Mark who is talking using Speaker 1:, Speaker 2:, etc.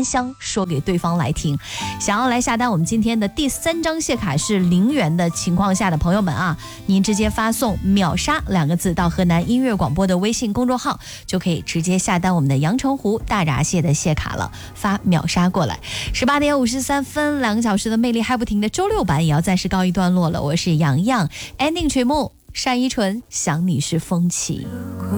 Speaker 1: 香说给对方来听。想要来下单我们今天的第3张谢卡是0元的情况下的朋友们啊，您直接发送秒杀2个字到河南音乐广播的微信公众号，就可以直接下单我们的阳澄湖大闸蟹的谢卡了，发秒杀过来。18点53分，2个小时的魅力还不停的周6版也要暂时告一段落了。我是洋洋 ，ending 曲目单依纯想你是风起。